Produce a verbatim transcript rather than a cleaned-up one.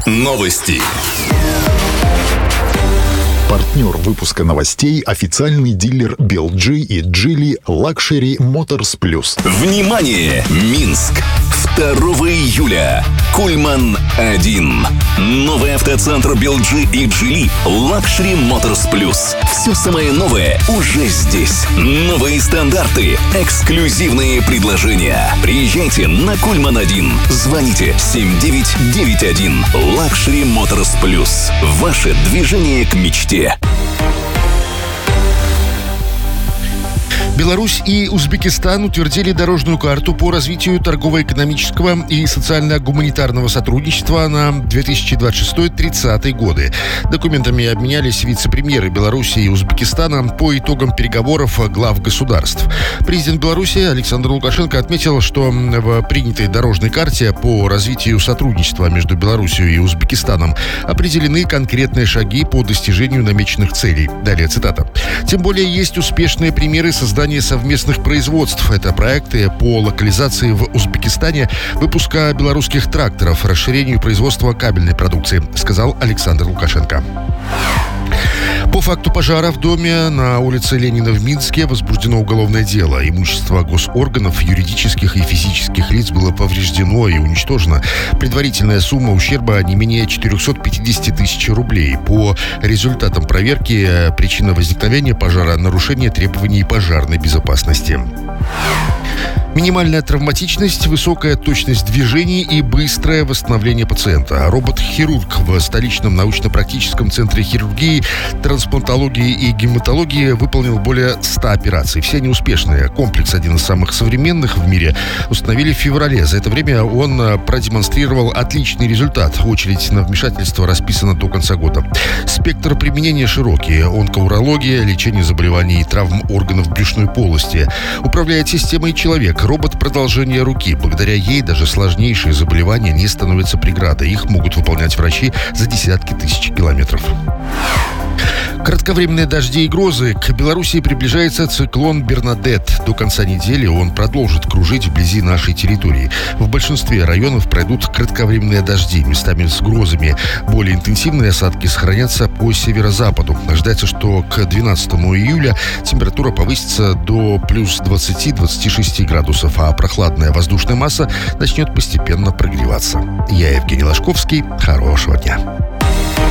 Новости. Партнер выпуска новостей – официальный дилер би эл джи и Geely Luxury Motors Plus. Внимание! Минск! второго июля. Кульман один. Новый автоцентр би эл джи и Geely Luxury Motors Plus. Все самое новое уже здесь. Новые стандарты, эксклюзивные предложения. Приезжайте на Кульман один. Звоните семь девять девять один. Luxury Motors Plus. Ваше движение к мечте. Беларусь и Узбекистан утвердили дорожную карту по развитию торгово-экономического и социально-гуманитарного сотрудничества на две тысячи двадцать шестой — тридцатый годы. Документами обменялись вице-премьеры Беларуси и Узбекистана по итогам переговоров глав государств. Президент Беларуси Александр Лукашенко отметил, что в принятой дорожной карте по развитию сотрудничества между Беларусью и Узбекистаном определены конкретные шаги по достижению намеченных целей. Далее цитата. «Тем более есть успешные примеры создания совместных производств. Это проекты по локализации в Узбекистане выпуска белорусских тракторов, расширению производства кабельной продукции», сказал Александр Лукашенко. По факту пожара в доме на улице Ленина в Минске возбуждено уголовное дело. Имущество госорганов, юридических и физических лиц было повреждено и уничтожено. Предварительная сумма ущерба не менее четыреста пятьдесят тысяч рублей. По результатам проверки причина возникновения пожара – нарушение требований пожарной безопасности. Минимальная травматичность, высокая точность движений и быстрое восстановление пациента. Робот-хирург в столичном научно-практическом центре хирургии, трансплантологии и гематологии выполнил более ста операций. Все они успешные. Комплекс, один из самых современных в мире, установили в феврале. За это время он продемонстрировал отличный результат. Очередь на вмешательство расписана до конца года. Спектр применения широкий. Онкоурология, лечение заболеваний и травм органов брюшной полости. Управляет системой человек. Робот — продолжение руки. Благодаря ей даже сложнейшие заболевания не становятся преградой. Их могут выполнять врачи за десятки тысяч километров. Кратковременные дожди и грозы. К Белоруссии приближается циклон Бернадетт. До конца недели он продолжит кружить вблизи нашей территории. В большинстве районов пройдут кратковременные дожди, местами с грозами. Более интенсивные осадки сохранятся по северо-западу. Ожидается, что к двенадцатому июля температура повысится до плюс двадцати — двадцати шести градусов, а прохладная воздушная масса начнет постепенно прогреваться. Я Евгений Ложковский. Хорошего дня.